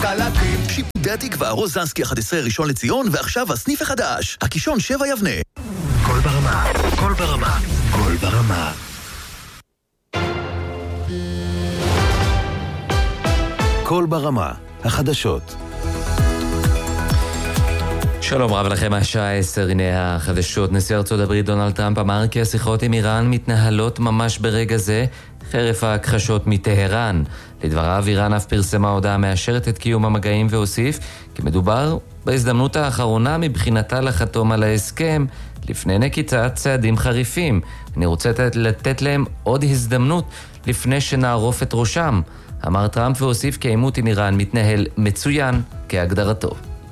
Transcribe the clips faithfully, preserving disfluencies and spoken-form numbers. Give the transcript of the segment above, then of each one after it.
קלטים. שיפודי התקווה, רוזנסקי אחת עשרה ראשון לציון, ועכשיו הסניף החדש, הקישון שבע יבנה. כל ברמה, כל ברמה, כל ברמה. כל ברמה, החדשות. שלום רב לכם, השעה עשר, הנה החדשות. נשיא ארצות הברית דונלד טראמפ אמר כי השיחות עם איראן מתנהלות ממש ברגע זה, חרף ההכחשות מטהרן. לדבריו, איראן אף פרסמה הודעה מאשרת את קיום המגעים והוסיף כי מדובר בהזדמנות האחרונה מבחינתה לחתום על ההסכם לפני נקיטת צעדים חריפים. אני רוצה לתת להם עוד הזדמנות לפני שנערוף את ראשם, אמר טראמפ, והוסיף כי העימות עם איראן מתנהל מצוין כהגדרתו.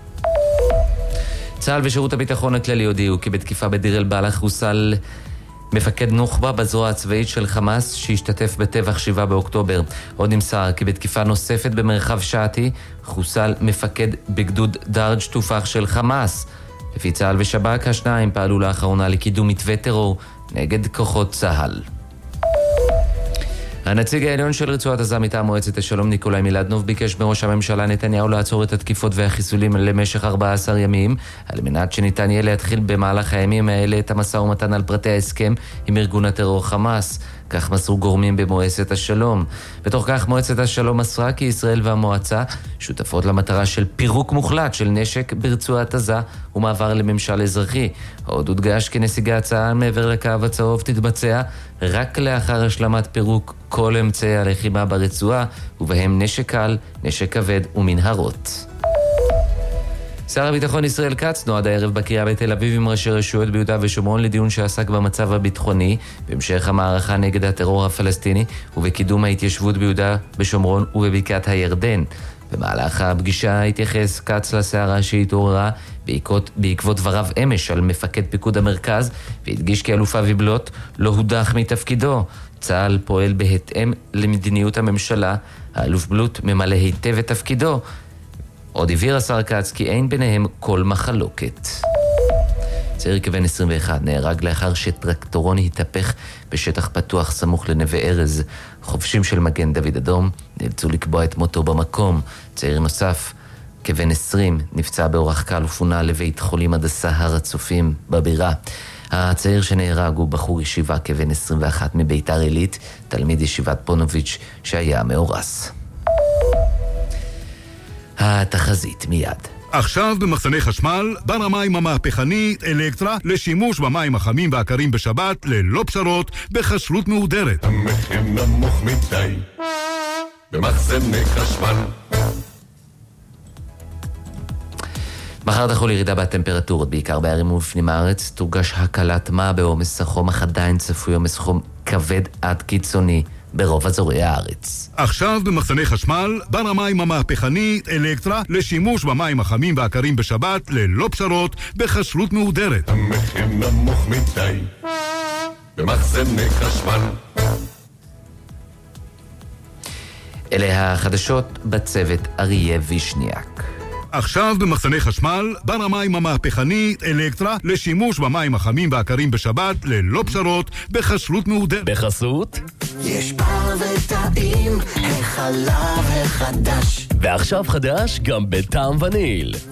צה"ל ושירות הביטחון הכללי הודיעו כי בתקיפה בדיר אל בלח חוסל מפקד נוח'בה בזרוע הצבאית של חמאס שהשתתף בטבח שבעה באוקטובר. עוד נמסר כי בתקיפה נוספת במרחב שעתי חוסל מפקד בגדוד דרג' תופח של חמאס. לפי צה"ל ושב"כ, השניים פעלו לאחרונה לקידום מתווה טרור נגד כוחות צה"ל. הנציג העליון של רצועת עזה מטעם מועצת השלום ניקולאי מילדנוב ביקש מראש הממשלה נתניהו לעצור את התקיפות והחיסולים למשך ארבעה עשר ימים, על מנת שניתן יהיה להתחיל במהלך הימים האלה את המשא ומתן על פרטי ההסכם עם ארגון הטרור חמאס. כך מסרו גורמים במועצת השלום. בתוך כך מועצת השלום מסרה כי ישראל והמועצה שותפות למטרה של פירוק מוחלט של נשק ברצועת עזה ומעבר לממשל אזרחי. עוד הודגש כי נסיגה הצעה מעבר לקו הצהוב תתבצע רק לאחר השלמת פירוק כל אמצעי הלחימה ברצועה, ובהם נשק קל, נשק כבד ומנהרות. שר הביטחון ישראל כץ נועד הערב בקריאה בתל אביב עם ראשי רשויות ביהודה ושומרון לדיון שעסק במצב הביטחוני, בהמשך המערכה נגד הטרור הפלסטיני ובקידום ההתיישבות ביהודה ושומרון ובבקעת הירדן. במהלך הפגישה התייחס כץ לסערה שהתעוררה בעקבות, בעקבות דבריו אמש על מפקד פיקוד המרכז, והדגיש כי אלוף אבי בלוט לא הודח מתפקידו. צה"ל פועל בהתאם למדיניות הממשלה, האלוף בלוט ממלא היטב את תפקידו. עוד הבהיר השר כץ כי אין ביניהם כל מחלוקת. צעיר כבן עשרים ואחת נהרג לאחר שטרקטורון התהפך בשטח פתוח סמוך לנווה ארז. חובשים של מגן דוד אדום נאלצו לקבוע את מותו במקום. צעיר נוסף כבן עשרים נפצע באורח קל ופונה לבית חולים הדסה הר הצופים בבירה. הצעיר שנהרג הוא בחור ישיבה כבן עשרים ואחת מביתר עילית, תלמיד ישיבת פונוביץ' שהיה מאורס. התחזית מיד. עכשיו במחסני חשמל, בר המים המהפכנית אלקטרה לשימוש במים החמים והקרים בשבת ללא פשרות בחשלות מהודרת. המחיר נמוך מדי במחסני חשמל. מחר תחול ירידה בטמפרטורות, בעיקר בערים ובפנים הארץ. תורגש הקלת מה בעומס החום, אך עדיין צפוי עומס חום כבד עד קיצוני ברוב אזורי הארץ. עכשיו במחסני חשמל, בר המים המהפכנית אלקטרה לשימוש במים החמים והקרים בשבת ללא פשרות בחשלות מהודרת. המחיר נמוך מדי במחסני חשמל. אלה החדשות, בצוות אריה וישניאק. עכשיו במחסני חשמל, בר המים המהפכנית אלקטרה לשימוש במים החמים והקרים בשבת ללא פשרות בחשלות מהודרת. בחסות יש בר וטעים, החלב החדש, ועכשיו חדש גם בטעם וניל.